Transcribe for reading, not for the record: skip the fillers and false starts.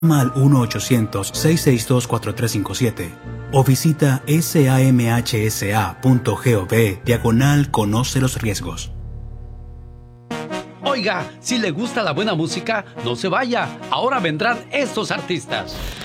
Llama al 1-800-662-4357 o visita samhsa.gov/conoce los riesgos. Oiga, si le gusta la buena música, no se vaya. Ahora vendrán estos artistas.